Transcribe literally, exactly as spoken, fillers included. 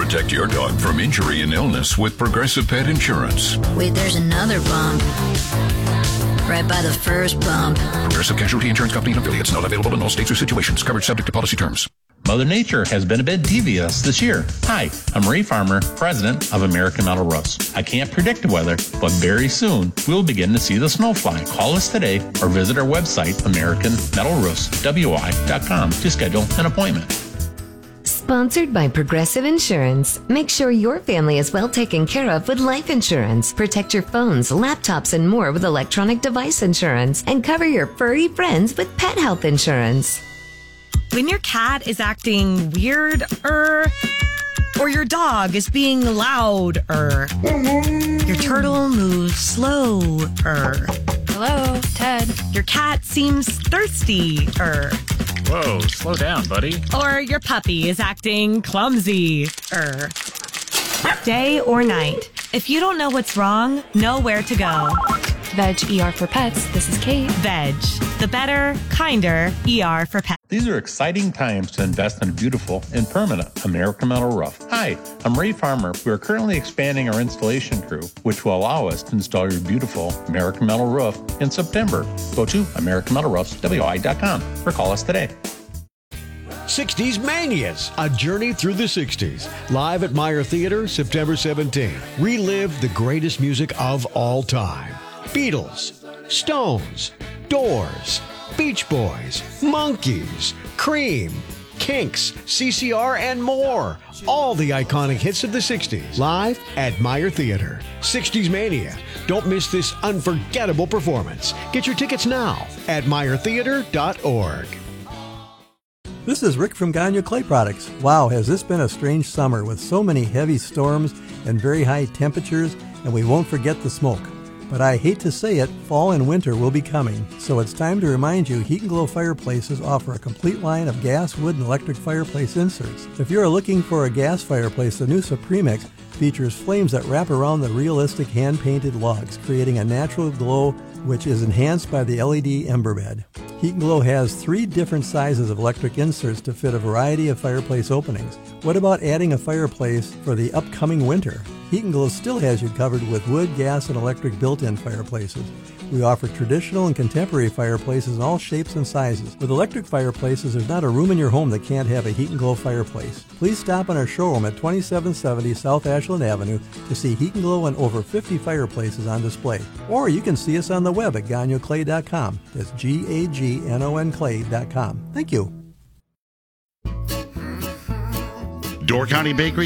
Protect your dog from injury and illness with Progressive Pet Insurance. Wait, there's another bump. Right by the first bump. Progressive Casualty Insurance Company and affiliates. Not available in all states or situations. Coverage subject to policy terms. Mother Nature has been a bit devious this year. Hi, I'm Ray Farmer, president of American Metal Roofs. I can't predict the weather, but very soon we'll begin to see the snow fly. Call us today or visit our website, American Metal Roofs W I dot com, to schedule an appointment. Sponsored by Progressive Insurance. Make sure your family is well taken care of with life insurance. Protect your phones, laptops, and more with electronic device insurance. And cover your furry friends with pet health insurance. When your cat is acting weird, er, or your dog is being loud, er, your turtle moves slow, er. Hello, Ted. Your cat seems thirsty, er. Whoa, slow down, buddy. Or your puppy is acting clumsy, er. Day or night, if you don't know what's wrong, know where to go. Veg E R for Pets. This is Kate. Veg, the better, kinder E R for pets. These are exciting times to invest in a beautiful and permanent American Metal Roof. Hi, I'm Ray Farmer. We are currently expanding our installation crew, which will allow us to install your beautiful American Metal Roof in September. Go to American Metal Roofs W I dot com or call us today. sixties Manias, a journey through the sixties. Live at Meyer Theater, September seventeenth. Relive the greatest music of all time. Beatles, Stones, Doors, Beach Boys, Monkees, Cream, Kinks, C C R, and more. All the iconic hits of the sixties. Live at Meyer Theater. sixties Mania. Don't miss this unforgettable performance. Get your tickets now at meyer theater dot org. This is Rick from Gagnon Clay Products. Wow, has this been a strange summer with so many heavy storms and very high temperatures, and we won't forget the smoke. But I hate to say it, fall and winter will be coming, so it's time to remind you Heat and Glow Fireplaces offer a complete line of gas, wood, and electric fireplace inserts. If you're looking for a gas fireplace, the new Supremix features flames that wrap around the realistic hand-painted logs, creating a natural glow which is enhanced by the L E D ember bed. Heat and Glow has three different sizes of electric inserts to fit a variety of fireplace openings. What about adding a fireplace for the upcoming winter? Heat and Glow still has you covered with wood, gas, and electric built-in fireplaces. We offer traditional and contemporary fireplaces in all shapes and sizes. With electric fireplaces, there's not a room in your home that can't have a Heat and Glow fireplace. Please stop in our showroom at twenty-seven seventy South Ashland Avenue to see Heat and Glow and over fifty fireplaces on display. Or you can see us on the web at gagnon clay dot com. That's G A G N O N clay dot com. Thank you. Door County Bakery